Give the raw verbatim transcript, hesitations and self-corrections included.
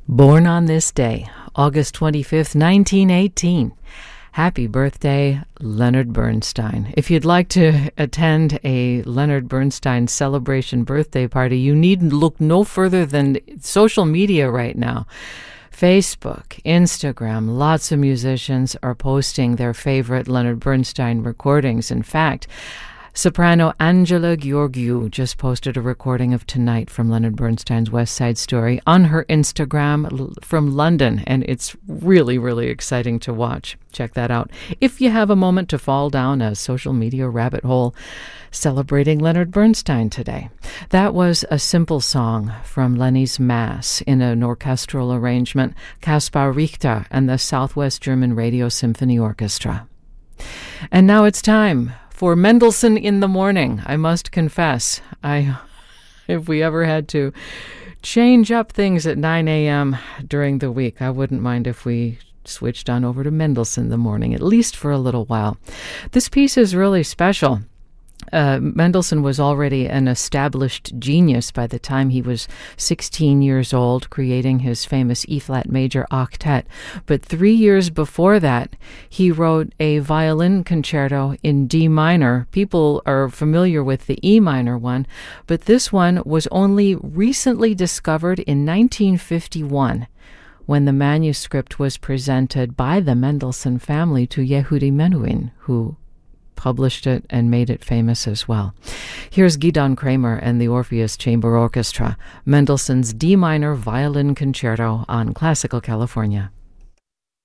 Born on this day, August twenty-fifth, nineteen eighteen. Happy birthday, Leonard Bernstein. If you'd like to attend a Leonard Bernstein celebration birthday party, you need look no further than social media right now. Facebook, Instagram, lots of musicians are posting their favorite Leonard Bernstein recordings. In fact, soprano Angela Gheorghiu just posted a recording of Tonight from Leonard Bernstein's West Side Story on her Instagram l- from London, and it's really, really exciting to watch. Check that out. If you have a moment to fall down a social media rabbit hole celebrating Leonard Bernstein today. That was a simple song from Lenny's Mass in an orchestral arrangement, Kaspar Richter and the Southwest German Radio Symphony Orchestra. And now it's time for Mendelssohn in the Morning. I must confess, I, if we ever had to change up things at nine a.m. during the week, I wouldn't mind if we switched on over to Mendelssohn in the Morning, at least for a little while. This piece is really special. Uh, Mendelssohn was already an established genius by the time he was sixteen years old, creating his famous E-flat major octet. But three years before that, he wrote a violin concerto in D minor. People are familiar with the E minor one, but this one was only recently discovered in nineteen fifty-one. When the manuscript was presented by the Mendelssohn family to Yehudi Menuhin, who published it and made it famous as well. Here's Gidon Kramer and the Orpheus Chamber Orchestra, Mendelssohn's D minor violin concerto on Classical California.